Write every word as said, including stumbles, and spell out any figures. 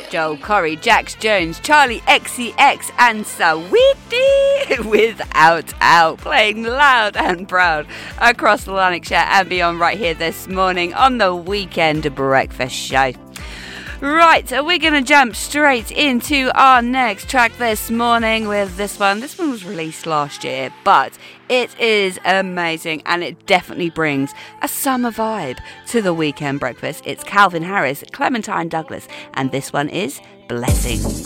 Joel Corry, Jax Jones, Charlie X C X and Saweetie Without Out, playing loud and proud across the Lanarkshire and beyond right here this morning on the Weekend Breakfast Show. Right, so we're going to jump straight into our next track this morning with this one. This one was released last year, but it is amazing and it definitely brings a summer vibe to the Weekend Breakfast. It's Calvin Harris, Clementine Douglas, and this one is Blessings.